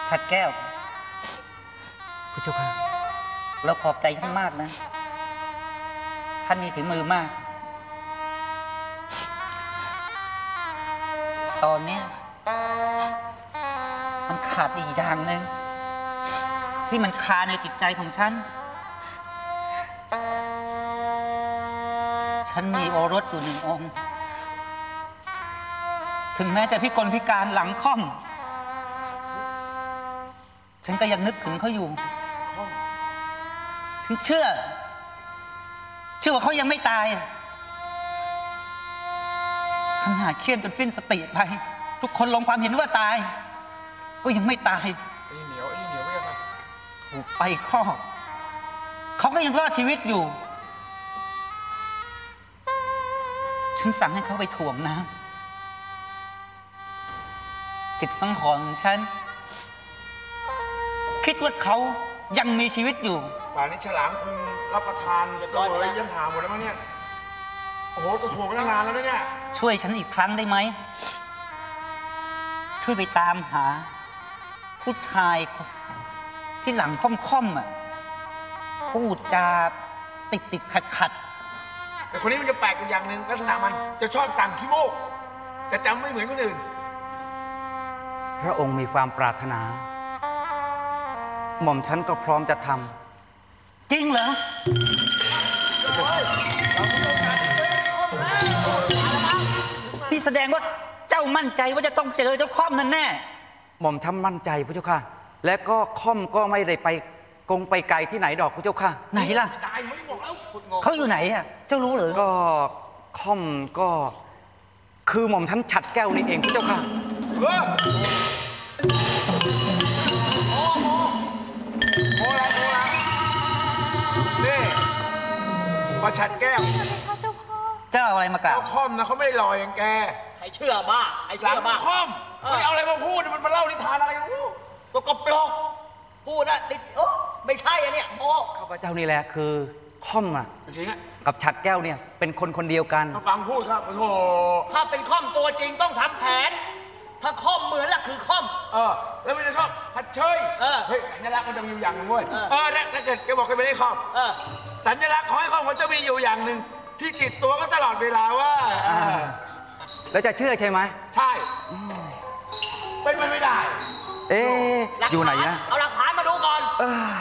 ฉัดแก้วพระเจ้าค่ะเราขอบใจท่านมากนะท่านมีฝีมือมากตอนนี้มันขาดอีกอย่างหนึ่งที่มันคาในจิตใจของฉันมีโอรสอยู่หนึ่งองค์ถึงแม้จะพิกลพิการหลังค่อมฉันก็ยังนึกถึงเขาอยู่ฉันเชื่อว่าเขายังไม่ตายขนาดเคี่ยนจนสิ้นสติไปทุกคนลงความเห็นว่าตายก็ยังไม่ตายไอ้เหนียวไม่ยังไงถูกไฟคลอกเขาก็ยังรอดชีวิตอยู่ฉันสั่งให้เขาไปถ่วงน้ำจิตสังหรณ์ของฉันคิดว่าเขายังมีชีวิตอยู่ป่านนี้ฉลามคงรับประทานเสวยยันหาหมดแล้วมั้งเนี่ยโอ้โหตัวถ่วงตั้งนานแล้วเนี่ยช่วยฉันอีกครั้งได้ไหมช่วยไปตามหาผู้ชายที่หลังค่อมพูดจาติดขัดแต่คนนี้มันจะแปลกอยู่อย่างหนึ่งลักษณะมันจะชอบสั่งขี้โมกจะจำไม่เหมือนคนอื่นพระองค์มีความปรารถนา หม่อมฉันก็พร้อมจะทำจริงเหรอนี่แสดงว่าเจ้ามั่นใจว่าจะต้องเจอเจ้าค่อมนั่นแน่หม่อมฉันมั่นใจพระเจ้าค่ะและก็ค่อมก็ไม่ได้ไปกงไปไกลที่ไหนดอกพระเจ้าค่ะไหนล่ะเขาอยู่ไหนอ่ะเจ้ารู้หรือก็ค่อมก็คือหม่อมฉันฉัดแก้วนี่เองพระเจ้าค่ะโอ้ละนี่มาฉัดแก้วเจ้าเอาอะไรมากล่าวเขาค่อมนะเขาไม่ได้ลอยอย่างแกใครเชื่อบ้าใครเชื่อบ้าค่อมไม่เอาอะไรมาพูดมันมาเล่านิทานอะไรกันสกปรกพูดนะโอ้ไม่ใช่อะเนี่ยโมข้าพเจ้านี่แหละคือค่อมจริงกับฉัดแก้วเนี่ยเป็นคนเดียวกันฟังพูดครับโอ้โหถ้าเป็นค่อมตัวจริงต้องทำแผนถ้าค่อมเหมือนล่ะคือค่อมแล้วมันจะชอบฮัดเชยเฮ้ยสัญลักษณ์มันจะมีอยู่อย่างหนึ่งเว้ยถ้าเกิดแกบอกแกไม่ได้ค่อมสัญลักษณ์ของไอ้ค่อมมันจะมีอยู่อย่างหนึ่งที่ติดตัวก็ตลอดเวลาว่าแล้วจะเชื่อใช่ไหมใช่เป็นไปไม่ได้อยู่ไหนนะเอาหลักฐานมาดูก่อน